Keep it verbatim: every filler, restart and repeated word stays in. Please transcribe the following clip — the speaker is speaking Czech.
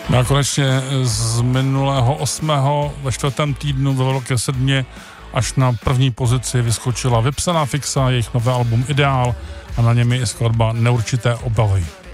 No a konečně z minulého osmého ve čtvrtém týdnu ve Velké sedmě až na první pozici vyskočila Vypsaná fixa, jejich nové album Ideál a na něm je i skladba Neurčité obavy.